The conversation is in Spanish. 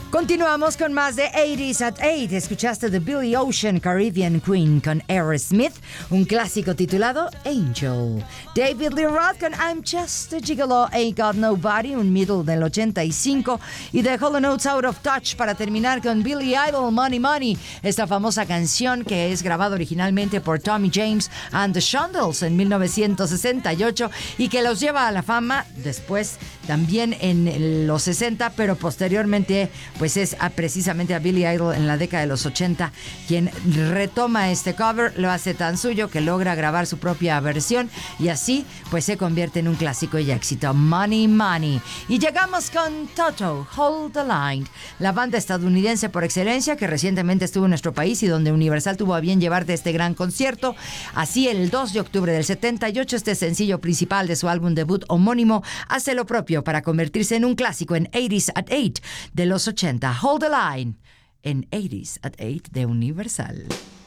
Continuamos con más de 80s at 8. Escuchaste de Billy Ocean, Caribbean Queen con Aerosmith, un clásico titulado Angel. David Lee Roth con I'm Just a Gigolo, Ain't Got Nobody, un middle del 85. Y de Hall & Oates, Out of Touch, para terminar con Billy Idol, Money Money, esta famosa canción que es grabada originalmente por Tommy James and the Shondells en 1968 y que los lleva a la fama después también en los 60, pero posteriormente pues es precisamente a Billy Idol en la década de los 80 quien retoma este cover, lo hace tan suyo que logra grabar su propia versión y así pues se convierte en un clásico y éxito. Money Money. Y llegamos con Toto, Hold the Line, la banda estadounidense por excelencia que recientemente estuvo en nuestro país y donde Universal tuvo a bien llevarte este gran concierto. Así el 2 de octubre del 78 este sencillo principal de su álbum debut homónimo hace lo propio para convertirse en un clásico en 80s at 8 de los 80. Hold the Line en 80s at 8 de Universal.